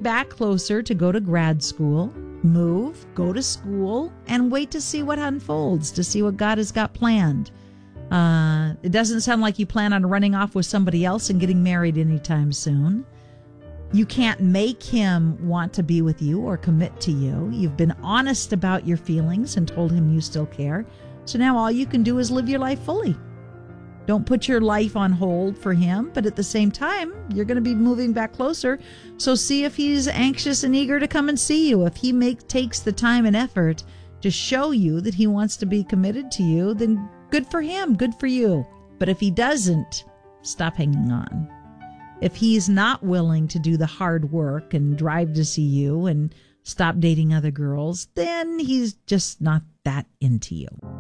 back closer to go to grad school, move, go to school, and wait to see what unfolds, to see what God has got planned. It doesn't sound like you plan on running off with somebody else and getting married anytime soon. You can't make him want to be with you or commit to you. You've been honest about your feelings and told him you still care. So now all you can do is live your life fully. Don't put your life on hold for him, but at the same time, you're going to be moving back closer. So see if he's anxious and eager to come and see you. If he takes the time and effort to show you that he wants to be committed to you, then good for him, good for you. But if he doesn't, stop hanging on. If he's not willing to do the hard work and drive to see you and stop dating other girls, then he's just not that into you.